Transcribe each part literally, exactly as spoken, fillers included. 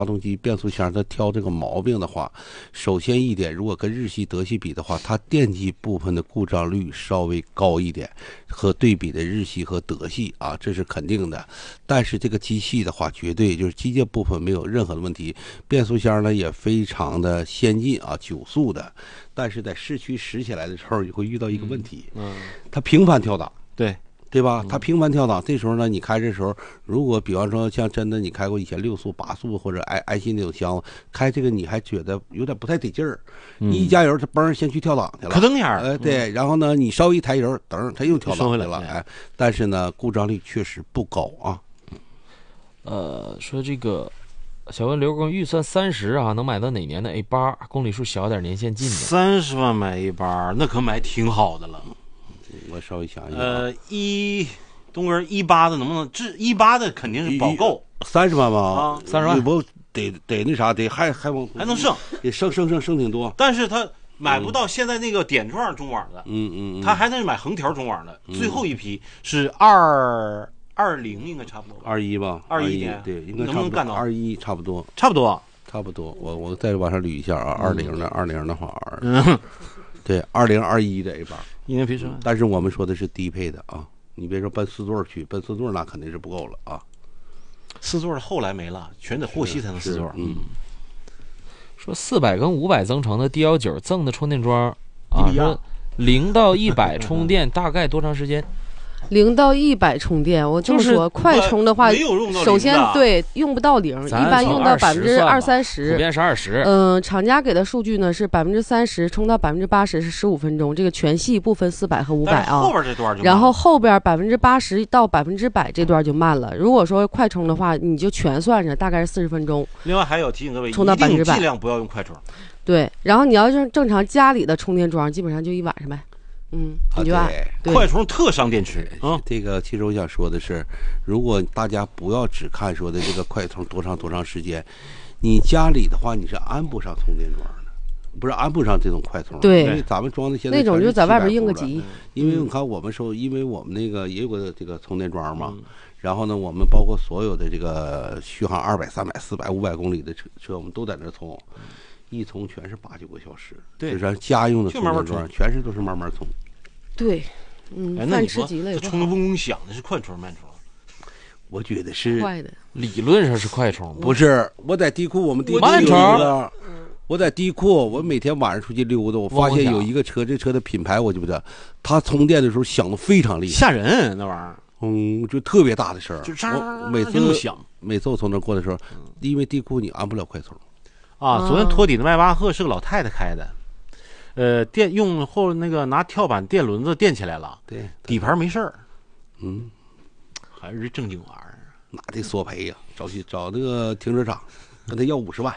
发动机变速箱它挑这个毛病的话，首先一点，如果跟日系、德系比的话，它电机部分的故障率稍微高一点，和对比的日系和德系啊，这是肯定的。但是这个机器的话，绝对就是机械部分没有任何的问题，变速箱呢也非常的先进啊，九速的。但是在市区驶起来的时候，你会遇到一个问题，嗯，它频繁跳档， 对。 对吧？它频繁跳档，这时候呢，你开的时候，如果比方说像真的你开过以前六速、八速或者爱爱信那种箱子，开这个你还觉得有点不太得劲儿，你一加油，它嘣先去跳档去了， 咯噔一下， 呃，对，然后呢，你稍微一抬油，等它又跳档去了，哎，但是呢，故障率确实不高啊。 呃，说这个小问刘工预算三十啊，能买到哪年的 A 八？公里数小点，年限近的。 三十万买 A 八，那可买挺好的了。 我稍微想一想， 呃，一东哥一八的能不能？这一八的肯定是保够， 三十万吧？ 啊， 三十万不得得那啥，得还还往还能剩， 得剩剩剩剩挺多。 但是他买不到现在那个点状中网的， 嗯嗯嗯， 他还得买横条中网的。嗯、最后一批是二二零，应该差不多。 二一吧， 二一年对，应该能不能干到二一差不多， 差不多， 差不多。我我再往上捋一下啊，二零的二零的话，嗯，对，二零二一的 A 八。 一年皮车， 但是我们说的是低配的啊，你别说奔四座去，奔四座那肯定是不够了啊。 四座的后来没了，全得霍希才能四座。 嗯， 说四百跟五百增程的 D 幺九赠的充电桩啊，说零到一百充电大概多长时间？ 零到一百充电，我这么说，快充的话，首先对用不到零，一般用到百分之二三十， 普遍是二十。 嗯，厂家给的数据呢是百分之三十，充到百分之八十是十五分钟，这个全系不分四百和五百啊。 后边这段就， 然后后边百分之八十到百分之百这段就慢了。如果说快充的话，你就全算上，大概是四十分钟。 另外还有提醒各位， 充到百分之百， 尽量不要用快充。 对，然后你要是正常家里的充电桩，基本上就一晚上呗。嗯，你就按、 啊、 快充特伤电池啊。这个其实我想说的是，如果大家不要只看说的这个快充多长多长时间，你家里的话你是安不上充电桩的，不是安不上这种快充。 对， 因为咱们装的现在那种就在外边应个急。 因为你看我们说，因为我们那个也有个这个充电桩嘛，嗯、然后呢，我们包括所有的这个续航二百、三百、四百、五百公里的车车，我们都在那充。一充全是八九个小时， 对， 就是家用的充电桩，全是都是慢慢充。 对，嗯， 哎、 饭吃急了也不好。 充的嗡嗡响的是快充慢充？ 我觉得是快的， 理论上是快充， 不是。我在地库，我们地库慢充。 我在地库，我每天晚上出去溜达，我发现有一个车，这车的品牌我记不得，它充电的时候响的非常厉害， 吓人那玩意儿。 嗯，就特别大的声儿， 就我每次每次我从那过的时候，因为地库你安不了快充。 啊，昨天托底的迈巴赫是个老太太开的，呃，电用后那个拿跳板电轮子电起来了， 对， 底盘没事儿， 嗯， 还是正经玩意儿， 哪得索赔呀？找去找那个停车场，跟他要五十万。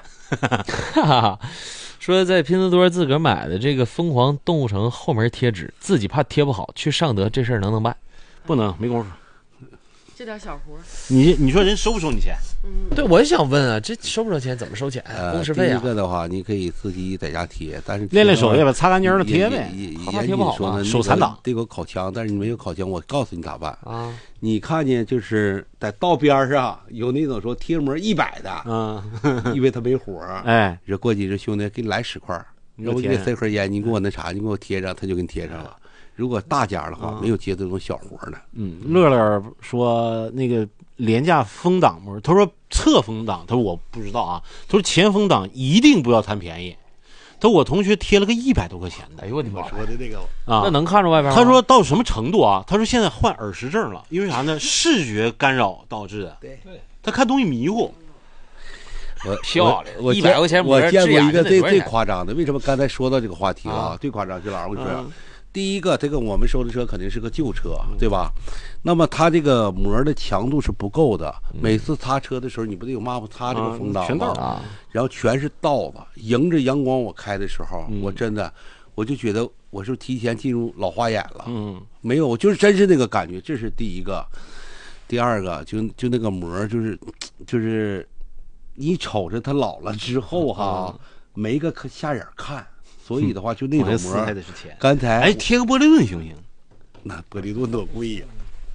说在拼多多自个儿买的这个疯狂动物城后门贴纸，自己怕贴不好，去尚德这事儿能不能办？ 不能，没工夫。 这点小活， 你你说人收不收你钱？ 嗯，对，我也想问啊，这收不收钱？怎么收钱？工时费啊？ 第一个的话，你可以自己在家贴，但是练练手也把擦干净了贴呗。 怕贴不好呢， 手残党得有烤枪，但是你没有烤枪，我告诉你咋办啊？你看见就是在道边上有那种说贴膜一百的，嗯，因为他没火， 哎， 这过去这兄弟给你来十块，要不你给塞盒烟，你给我那啥，你给我贴上，他就给你贴上了。如果大家的话，没有接这种小活的。 嗯，乐乐说那个廉价风挡膜，他说侧风挡，他说我不知道啊，他说前风挡一定不要贪便宜。他说我同学贴了个一百多块钱的， 哎呦我的妈！ 说的那个啊，那能看出外边吗？ 他说到什么程度啊？他说现在患耳石症了，因为啥呢？视觉干扰导致的。 对对， 他看东西迷糊。 我漂亮， 我一百块钱我见过一个最最夸张的，为什么刚才说到这个话题了？啊、最夸张，就老我跟你说。第一个，这个我们收的车肯定是个旧车，对吧？那么它这个膜的强度是不够的，每次擦车的时候，你不得有抹布擦这个风挡吗？ 啊， 然后全是道子，迎着阳光我开的时候，我真的我就觉得我是提前进入老花眼了。嗯，没有，就是真是那个感觉，这是第一个。第二个，就就那个膜，就是就是你瞅着它老了之后哈，没个可下眼看。所以的话，就那种膜，刚才哎贴个玻璃盾行不行？ 那玻璃盾多贵呀！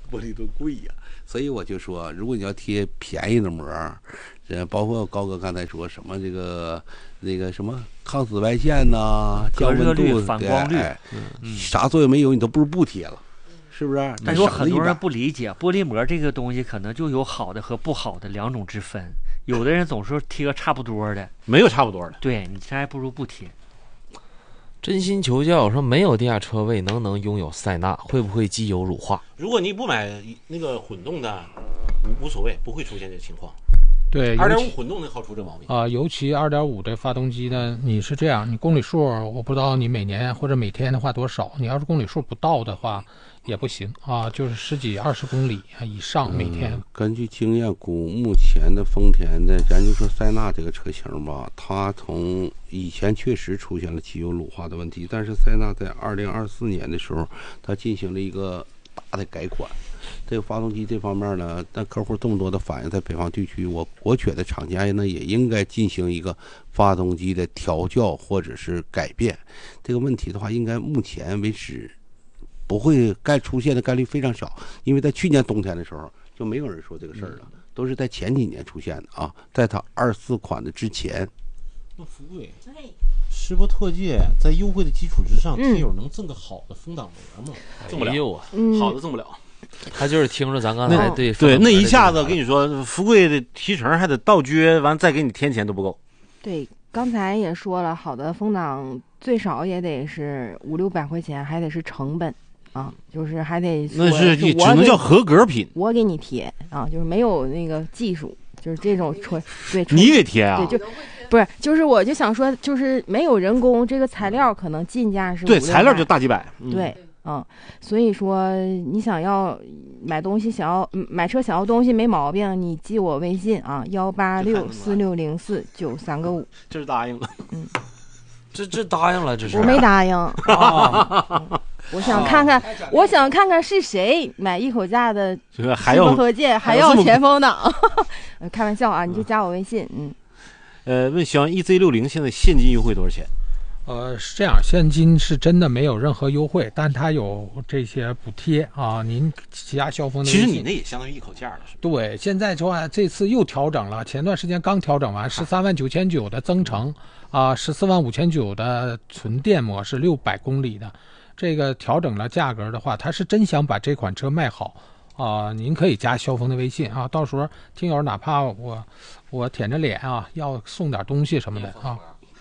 玻璃多贵呀、啊。所以我就说，如果你要贴便宜的膜，呃，包括高哥刚才说什么这个那个什么抗紫外线呐、降温度、 反光率， 哎嗯、啥作用没有，你都不如不贴了。是不是？ 但是有很多人不理解玻璃膜这个东西，可能就有好的和不好的两种之分。有的人总说贴个差不多的， 没有差不多的。 对，你这还不如不贴。 真心求教说，没有地下车位能不能拥有塞纳？会不会机油乳化？ 如果你不买那个混动的，无所谓，不会出现这情况。 对， 二点五混动的好出这毛病啊、呃，尤其二点五的发动机呢，你是这样，你公里数我不知道你每年或者每天的话多少，你要是公里数不到的话也不行啊，就是十几二十公里以上每天。 嗯、根据经验估，目前的丰田的，咱就说塞纳这个车型吧，它从以前确实出现了机油乳化的问题，但是塞纳在二零二四年的时候，它进行了一个大的改款。这个发动机这方面呢，但客户这么多的反映，在北方地区，我我觉得厂家呢也应该进行一个发动机的调教或者是改变。这个问题的话，应该目前为止不会概出现的概率非常小，因为在去年冬天的时候就没有人说这个事儿了，都是在前几年出现的啊，在它二四款的之前。 那富贵，世博特界在优惠的基础之上，听友能赠个好的风挡膜吗？赠不了， 嗯、 好的赠不了。 他就是听着咱刚才对对那一下子跟你说，富贵的提成还得倒撅，完再给你添钱都不够。 对，刚才也说了，好的风挡最少也得是五六百块钱，还得是成本啊，就是还得那是只能叫合格品。 我给你贴啊，就是没有那个技术，就是这种纯对你给贴啊？ 对，就不是，就是我就想说，就是没有人工，这个材料可能进价是对材料就大几百， 嗯、对。嗯，所以说你想要买东西，想要买车想要东西没毛病，你记我微信啊，幺八六四六零四九三个五。 这是答应了， 嗯， 这这答应了，这是我没答应啊、嗯。我想看看，我想看看是谁买一口价的还要合界还要前风挡。开玩笑啊，你就加我微信，嗯。 呃，问小安 E Z 六零现在现金优惠多少钱？ 呃，是这样，现金是真的没有任何优惠，但它有这些补贴啊。您加消风的， 其实你那也相当于一口价了，是吧？ 对，现在的话，这次又调整了，前段时间刚调整完，十三万九千九的增程啊，十四万五千九的纯电模式，六百公里的，这个调整了价格的话，他是真想把这款车卖好啊。您可以加消风的微信啊，到时候听友哪怕我我舔着脸啊，要送点东西什么的啊。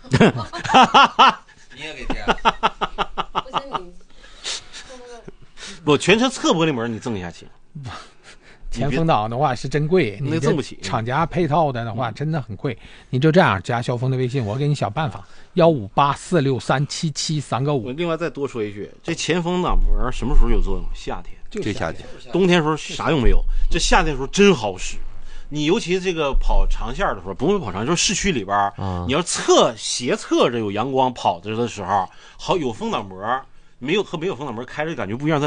你也给贴？ 不行，你不全车侧玻璃膜你赠一下行。 前风挡的话是真贵， 那赠不起。 厂家配套的的话真的很贵，你就这样加消风的微信，我给你想办法，幺五八四六三七七三个五。 我另外再多说一句，这前风挡膜什么时候有作用？夏天， 就夏天。 冬天时候啥用没有，这夏天的时候真好使。你尤其这个跑长线的时候，不用跑长，就是市区里边，啊、你要侧斜侧着有阳光跑着的时候，好有风挡膜，没有和没有风挡膜开着感觉不一样。